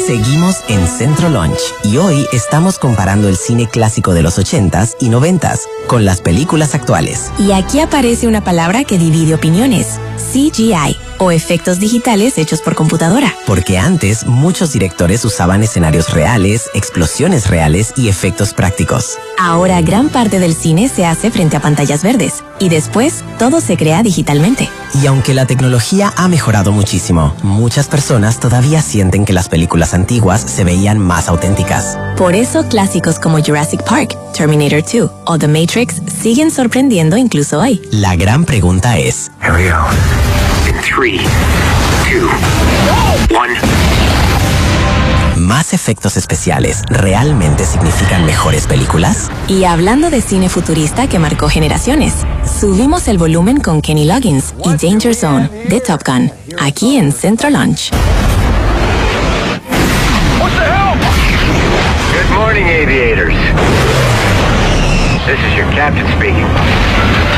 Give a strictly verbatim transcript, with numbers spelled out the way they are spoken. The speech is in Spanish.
Seguimos en Centro Lunch y hoy estamos comparando el cine clásico de los ochentas y noventas con las películas actuales. Y aquí aparece una palabra que divide opiniones: C G I, o efectos digitales hechos por computadora. Porque antes muchos directores usaban escenarios reales, explosiones reales y efectos prácticos. Ahora gran parte del cine se hace frente a pantallas verdes y después todo se crea digitalmente. Y aunque la tecnología ha mejorado muchísimo, muchas personas todavía sienten que las películas antiguas se veían más auténticas. Por eso clásicos como Jurassic Park, Terminator dos o The Matrix siguen sorprendiendo incluso hoy. La gran pregunta es... Here we go. In three, two, one. ¿Más efectos especiales realmente significan mejores películas? Y hablando de cine futurista que marcó generaciones, subimos el volumen con Kenny Loggins y Danger Zone de Top Gun, aquí en Centro Lunch. What the hell? Good morning, aviators. This is your captain speaking.